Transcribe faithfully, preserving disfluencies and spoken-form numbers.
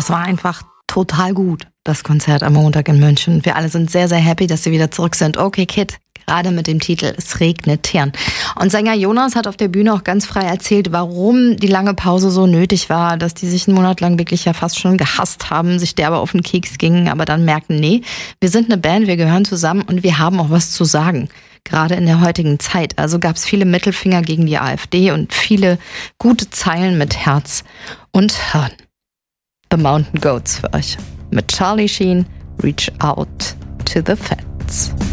das war einfach total gut, das Konzert am Montag in München. Wir alle sind sehr, sehr happy, dass sie wieder zurück sind. Okay, Kid, gerade mit dem Titel Es regnet Tieren. Und Sänger Jonas hat auf der Bühne auch ganz frei erzählt, warum die lange Pause so nötig war, dass die sich einen Monat lang wirklich ja fast schon gehasst haben, sich derbe auf den Keks gingen, aber dann merkten, nee, wir sind eine Band, wir gehören zusammen und wir haben auch was zu sagen. Gerade in der heutigen Zeit. Also gab es viele Mittelfinger gegen die AfD und viele gute Zeilen mit Herz und Hirn. The Mountain Goats für euch. Mit Charlie Sheen, Reach Out to the Feds.